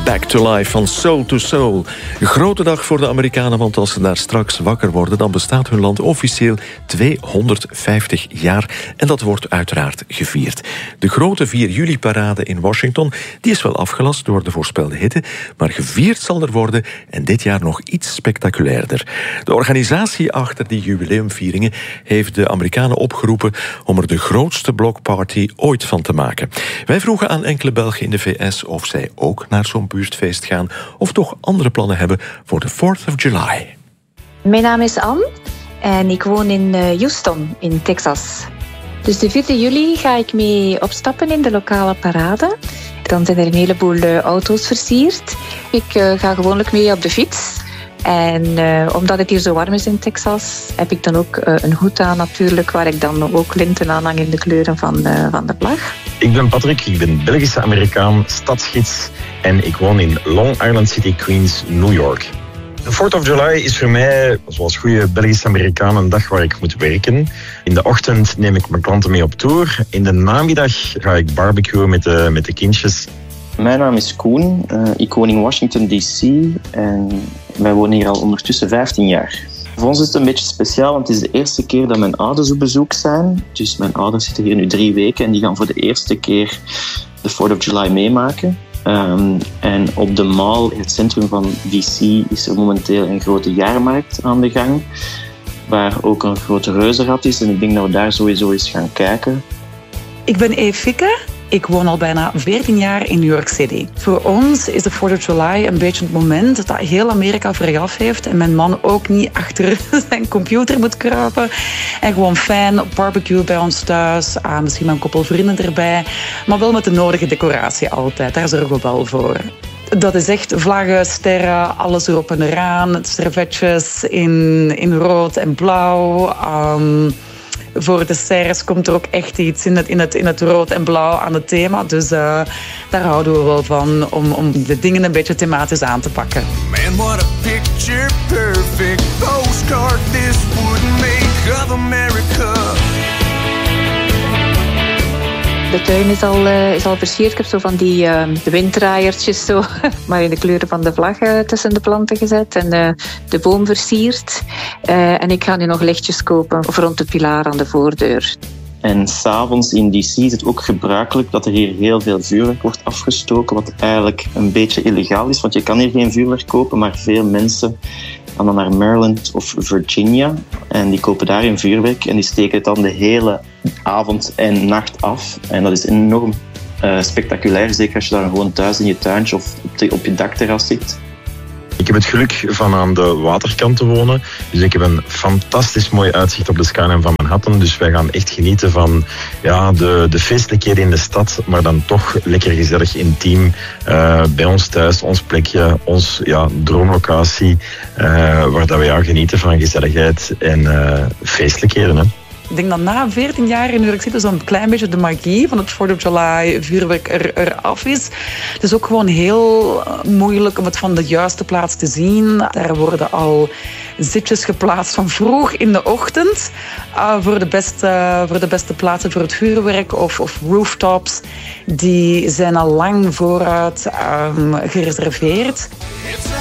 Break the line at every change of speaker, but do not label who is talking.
Back to Life van Soul to Soul. Een grote dag voor de Amerikanen, want als ze daar straks wakker worden, dan bestaat hun land officieel 250 jaar. En dat wordt uiteraard gevierd. De grote 4 juli-parade in Washington, die is wel afgelast door de voorspelde hitte, maar gevierd zal er worden en dit jaar nog iets spectaculairder. De organisatie achter die jubileumvieringen heeft de Amerikanen opgeroepen om er de grootste blockparty ooit van te maken. Wij vroegen aan enkele Belgen in de VS of zij ook naar zo'n buurtfeest gaan of toch andere plannen hebben voor de 4th of July.
Mijn naam is Anne en ik woon in Houston, in Texas. Dus de 4 juli ga ik mee opstappen in de lokale parade. Dan zijn er een heleboel auto's versierd. Ik ga gewoonlijk mee op de fiets. En omdat het hier zo warm is in Texas, heb ik dan ook een hoed aan natuurlijk, waar ik dan ook linten aanhang in de kleuren van de vlag.
Ik ben Patrick, ik ben Belgische Amerikaan, stadsgids en ik woon in Long Island City, Queens, New York. De 4th of July is voor mij, zoals goede Belgische Amerikaan, een dag waar ik moet werken. In de ochtend neem ik mijn klanten mee op tour. In de namiddag ga ik barbecuen met de kindjes.
Mijn naam is Koen. Ik woon in Washington D.C. en wij wonen hier al ondertussen 15 jaar. Voor ons is het een beetje speciaal, want het is de eerste keer dat mijn ouders op bezoek zijn. Dus mijn ouders zitten hier nu 3 weken en die gaan voor de eerste keer de 4th of July meemaken. En op de Mall, in het centrum van D.C., is er momenteel een grote jaarmarkt aan de gang, waar ook een grote reuzenrad is. En ik denk dat we daar sowieso eens gaan kijken.
Ik ben Eve Fikke. Ik woon al bijna 14 jaar in New York City. Voor ons is de 4th of July een beetje het moment dat heel Amerika vrij heeft en mijn man ook niet achter zijn computer moet kruipen. En gewoon fijn op barbecue bij ons thuis, misschien met een koppel vrienden erbij, maar wel met de nodige decoratie altijd. Daar zorgen we wel voor. Dat is echt vlaggen, sterren, alles erop en eraan. Servetjes in rood en blauw. Voor desserts komt er ook echt iets in het rood en blauw aan het thema. Dus daar houden we wel van om de dingen een beetje thematisch aan te pakken. Man, what a picture perfect postcard this would make of America.
De tuin is al versierd. Ik heb zo van die de winddraaiertjes zo, maar in de kleuren van de vlag tussen de planten gezet. En de boom versierd. En ik ga nu nog lichtjes kopen rond de pilaar aan de voordeur.
En s'avonds in D.C. is het ook gebruikelijk dat er hier heel veel vuurwerk wordt afgestoken, wat eigenlijk een beetje illegaal is, want je kan hier geen vuurwerk kopen, maar veel mensen gaan dan naar Maryland of Virginia en die kopen daar hun vuurwerk en die steken het dan de hele avond en nacht af. En dat is enorm spectaculair, zeker als je daar gewoon thuis in je tuintje of op je dakterras zit.
Ik heb het geluk van aan de waterkant te wonen. Dus ik heb een fantastisch mooi uitzicht op de skyline van Manhattan. Dus wij gaan echt genieten van de feestelijkheden in de stad. Maar dan toch lekker gezellig intiem. Bij ons thuis, ons plekje, ons droomlocatie. Waar dat we genieten van gezelligheid en feestelijkheden. Hè.
Ik denk dat na 14 jaar in New York City zo'n klein beetje de magie van het 4th of July vuurwerk eraf is. Het is ook gewoon heel moeilijk om het van de juiste plaats te zien. Daar worden al zitjes geplaatst van vroeg in de ochtend voor de beste plaatsen voor het vuurwerk of rooftops. Die zijn al lang vooruit gereserveerd. It's a